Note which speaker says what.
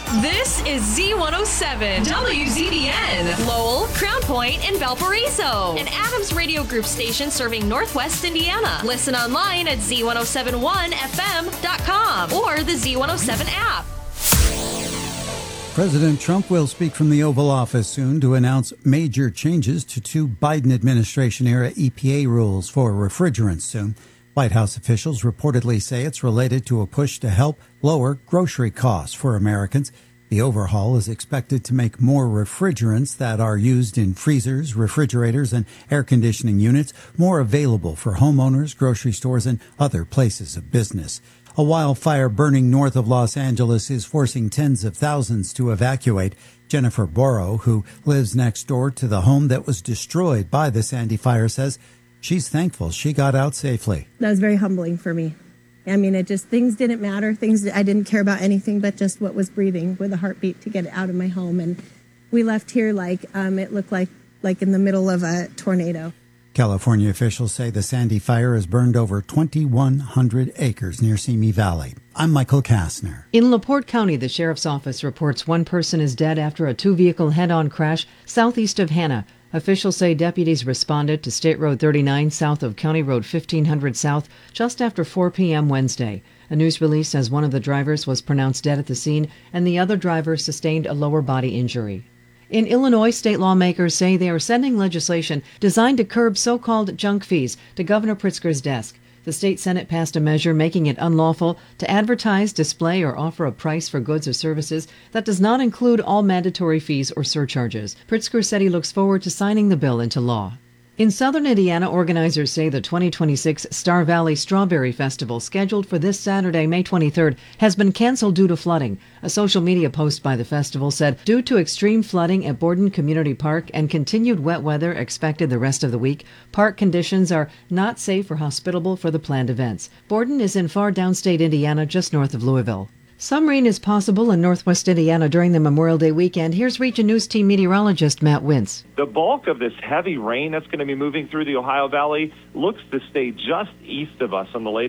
Speaker 1: This is Z107, WZBN, Lowell, Crown Point, and Valparaiso. An Adams Radio Group station serving Northwest Indiana. Listen online at Z1071FM.com or the Z107 app.
Speaker 2: President Trump will speak from the Oval Office soon to announce major changes to two Biden administration-era EPA rules for refrigerants soon. White House officials reportedly say it's related to a push to help lower grocery costs for Americans. The overhaul is expected to make more refrigerants that are used in freezers, refrigerators, and air conditioning units more available for homeowners, grocery stores, and other places of business. A wildfire burning north of Los Angeles is forcing tens of thousands to evacuate. Jennifer Borrow, who lives next door to the home that was destroyed by the Sandy fire, says she's thankful she got out safely.
Speaker 3: That was very humbling for me. I mean, things didn't matter. I didn't care about anything but just what was breathing with a heartbeat to get it out of my home. And we left here like it looked like in the middle of a tornado.
Speaker 2: California officials say the Sandy fire has burned over 2,100 acres near Simi Valley. I'm Michael Kastner.
Speaker 4: In LaPorte County, the sheriff's office reports one person is dead after a two-vehicle head-on crash southeast of Hanna. Officials say deputies responded to State Road 39 south of County Road 1500 South just after 4 p.m. Wednesday. A news release says one of the drivers was pronounced dead at the scene and the other driver sustained a lower body injury. In Illinois, state lawmakers say they are sending legislation designed to curb so-called junk fees to Governor Pritzker's desk. The state Senate passed a measure making it unlawful to advertise, display, or offer a price for goods or services that does not include all mandatory fees or surcharges. Pritzker said he looks forward to signing the bill into law. In southern Indiana, organizers say the 2026 Star Valley Strawberry Festival, scheduled for this Saturday, May 23rd, has been canceled due to flooding. A social media post by the festival said, due to extreme flooding at Borden Community Park and continued wet weather expected the rest of the week, park conditions are not safe or hospitable for the planned events. Borden is in far downstate Indiana, just north of Louisville. Some rain is possible in northwest Indiana during the Memorial Day weekend. Here's Region News Team meteorologist Matt Wintz.
Speaker 5: The bulk of this heavy rain that's going to be moving through the Ohio Valley looks to stay just east of us on the latest.